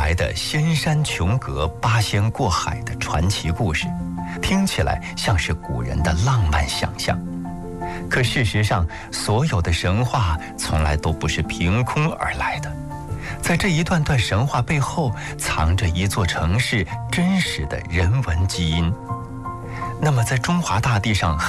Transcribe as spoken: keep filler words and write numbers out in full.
来的仙山琼阁、八仙过海的传奇故事，听起来像是古人的浪漫想象。可事实上，所有的神话从来都不是凭空而来的，在这一段段神话背后，藏着一座城市真实的人文基因。那么在中华大地上